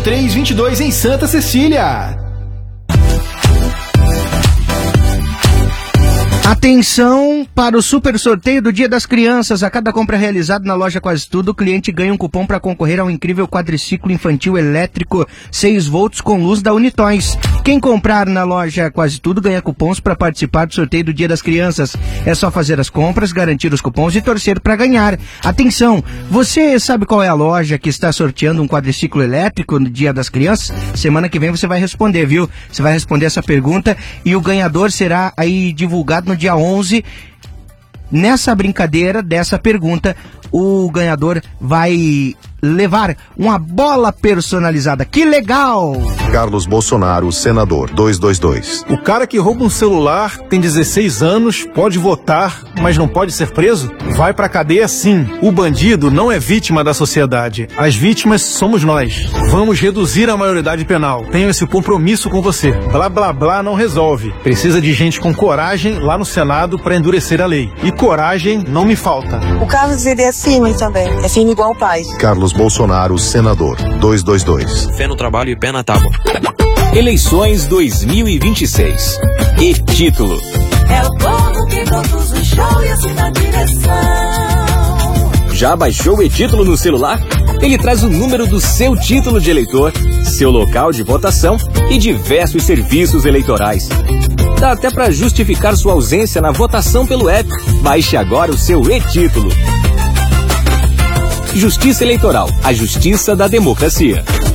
2322 em Santa Cecília. Atenção para o super sorteio do Dia das Crianças. A cada compra realizada na loja Quase Tudo, o cliente ganha um cupom para concorrer ao incrível quadriciclo infantil elétrico 6 volts com luz da Unitoys. Quem comprar na loja Quase Tudo ganha cupons para participar do sorteio do Dia das Crianças. É só fazer as compras, garantir os cupons e torcer para ganhar. Atenção, você sabe qual é a loja que está sorteando um quadriciclo elétrico no Dia das Crianças? Semana que vem você vai responder, viu? Você vai responder essa pergunta e o ganhador será aí divulgado no dia 11. Nessa brincadeira dessa pergunta, o ganhador vai levar uma bola personalizada. Que legal! Carlos Bolsonaro, senador, 222. O cara que rouba um celular, tem 16 anos, pode votar, mas não pode ser preso? Vai pra cadeia sim. O bandido não é vítima da sociedade. As vítimas somos nós. Vamos reduzir a maioridade penal. Tenho esse compromisso com você. Blá blá blá não resolve. Precisa de gente com coragem lá no Senado pra endurecer a lei. E coragem não me falta. O Carlos, ele é firme também. É firme igual o pai. Carlos Bolsonaro, senador, 222. Fé no trabalho e pé na tábua. Eleições 2026. E título: é o povo que conduz o show e assim na direção. Já baixou o e-título no celular? Ele traz o número do seu título de eleitor, seu local de votação e diversos serviços eleitorais. Dá até para justificar sua ausência na votação pelo app. Baixe agora o seu e-título. Justiça Eleitoral, a justiça da democracia.